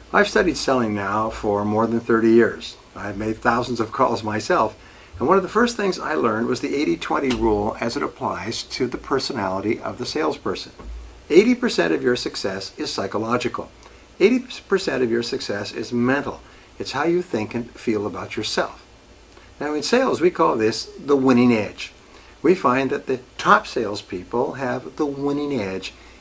I've studied selling now for more than 30 years. I've made thousands of calls myself, and one of the first things I learned was the 80-20 rule as it applies to the personality of the salesperson. 80% of your success is psychological. 80% of your success is mental. It's how you think and feel about yourself. Now in sales, we call this the winning edge. We find that the top salespeople have the winning edge